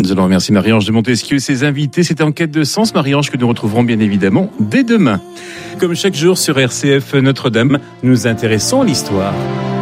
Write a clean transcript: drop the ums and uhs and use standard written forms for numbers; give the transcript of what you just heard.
Nous allons remercier Marie-Ange de Montesquieu et ses invités. C'était En quête de sens, Marie-Ange, que nous retrouverons bien évidemment dès demain. Comme chaque jour sur RCF Notre-Dame, nous intéressons à l'histoire.